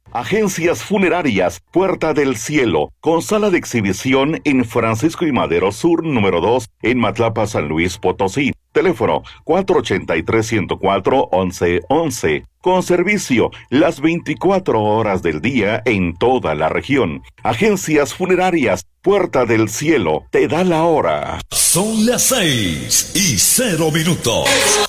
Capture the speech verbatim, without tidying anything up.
Agencias Funerarias Puerta del Cielo, con sala de exhibición en Francisco y Madero Sur, número dos, en Matlapa, San Luis Potosí. Teléfono cuatro ochenta y tres, ciento cuatro, once once. Con servicio las veinticuatro horas del día en toda la región. Agencias Funerarias Puerta del Cielo te da la hora. Son las seis y cero minutos.